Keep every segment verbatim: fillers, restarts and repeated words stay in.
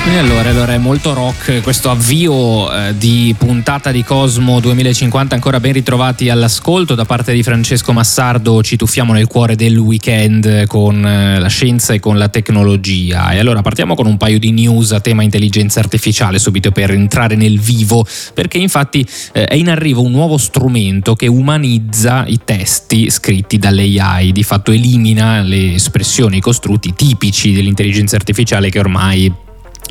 E allora, allora è molto rock questo avvio eh, di puntata di Cosmo duemilacinquanta, ancora ben ritrovati all'ascolto da parte di Francesco Massardo. Ci tuffiamo nel cuore del weekend con eh, la scienza e con la tecnologia, e allora partiamo con un paio di news a tema intelligenza artificiale subito per entrare nel vivo, perché infatti eh, è in arrivo un nuovo strumento che umanizza i testi scritti dall'A I, di fatto elimina le espressioni, i costrutti tipici dell'intelligenza artificiale che ormai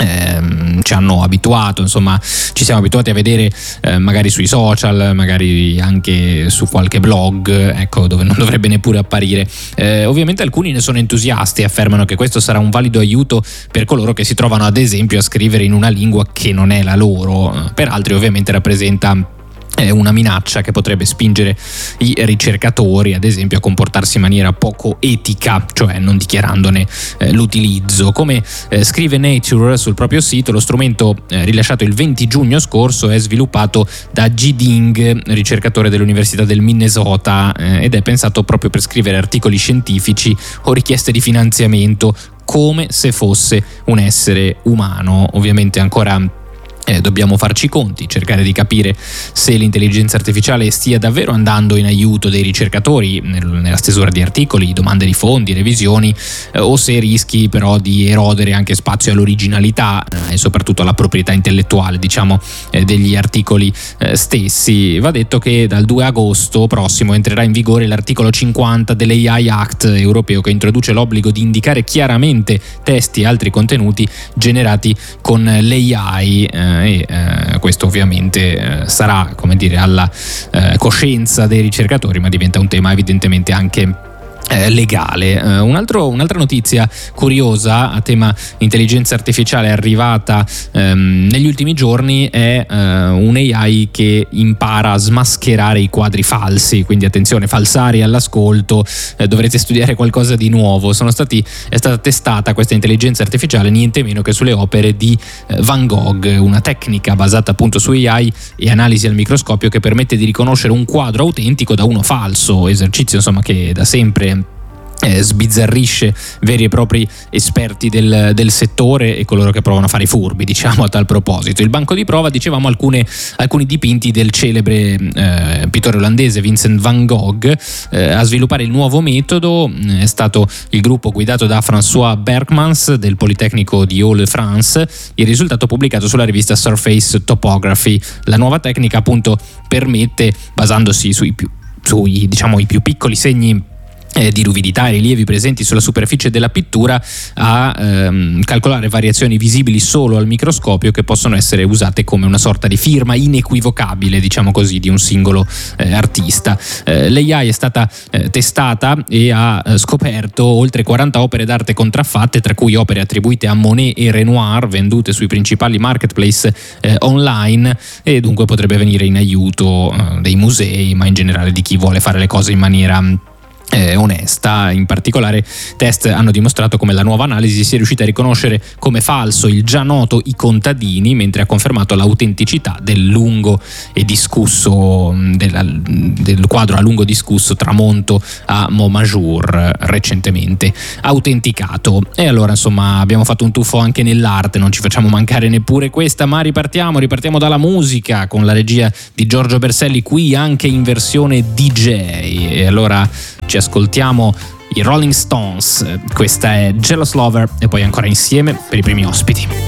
Eh, ci hanno abituato, insomma ci siamo abituati a vedere eh, magari sui social, magari anche su qualche blog, ecco, dove non dovrebbe neppure apparire. Eh, ovviamente alcuni ne sono entusiasti e affermano che questo sarà un valido aiuto per coloro che si trovano ad esempio a scrivere in una lingua che non è la loro. Per altri ovviamente rappresenta è una minaccia che potrebbe spingere i ricercatori ad esempio a comportarsi in maniera poco etica, cioè non dichiarandone eh, l'utilizzo. Come eh, scrive Nature sul proprio sito, lo strumento eh, rilasciato il venti giugno scorso è sviluppato da Ji Ding, ricercatore dell'Università del Minnesota, eh, ed è pensato proprio per scrivere articoli scientifici o richieste di finanziamento come se fosse un essere umano. Ovviamente ancora Eh, dobbiamo farci i conti, cercare di capire se l'intelligenza artificiale stia davvero andando in aiuto dei ricercatori nel, nella stesura di articoli, domande di fondi, revisioni, eh, o se rischi però di erodere anche spazio all'originalità eh, e soprattutto alla proprietà intellettuale, diciamo, eh, degli articoli eh, stessi. Va detto che dal due agosto prossimo entrerà in vigore l'articolo cinquanta dell'A I Act europeo, che introduce l'obbligo di indicare chiaramente testi e altri contenuti generati con l'A I. Eh, e eh, questo ovviamente eh, sarà, come dire, alla eh, coscienza dei ricercatori, ma diventa un tema evidentemente anche Eh, legale. Uh, un altro, un'altra notizia curiosa a tema intelligenza artificiale arrivata um, negli ultimi giorni è uh, un A I che impara a smascherare i quadri falsi, quindi attenzione, falsari all'ascolto, eh, dovrete studiare qualcosa di nuovo. Sono stati, è stata testata questa intelligenza artificiale niente meno che sulle opere di eh, Van Gogh, una tecnica basata appunto su A I e analisi al microscopio che permette di riconoscere un quadro autentico da uno falso, esercizio insomma che da sempre Eh, sbizzarrisce veri e propri esperti del, del settore e coloro che provano a fare i furbi, diciamo, a tal proposito. Il banco di prova, dicevamo, alcune, alcuni dipinti del celebre eh, pittore olandese Vincent van Gogh. Eh, a sviluppare il nuovo metodo eh, è stato il gruppo guidato da François Berkmans del Politecnico di Haute-France. Il risultato pubblicato sulla rivista Surface Topography. La nuova tecnica appunto permette, basandosi sui più, sui, diciamo, i più piccoli segni Eh, di ruvidità e rilievi presenti sulla superficie della pittura, a ehm, calcolare variazioni visibili solo al microscopio che possono essere usate come una sorta di firma inequivocabile, diciamo così, di un singolo eh, artista. Eh, L'A I è stata eh, testata e ha eh, scoperto oltre quaranta opere d'arte contraffatte, tra cui opere attribuite a Monet e Renoir, vendute sui principali marketplace eh, online, e dunque potrebbe venire in aiuto eh, dei musei, ma in generale di chi vuole fare le cose in maniera Eh, onesta. In particolare test hanno dimostrato come la nuova analisi sia riuscita a riconoscere come falso il già noto I contadini, mentre ha confermato l'autenticità del lungo e discusso della, del quadro a lungo discusso Tramonto a Montmajour, recentemente autenticato. E allora insomma abbiamo fatto un tuffo anche nell'arte, non ci facciamo mancare neppure questa, ma ripartiamo ripartiamo dalla musica con la regia di Giorgio Berselli, qui anche in versione D J. E allora ci ascoltiamo i Rolling Stones, questa è Jealous Lover, e poi ancora insieme per i primi ospiti.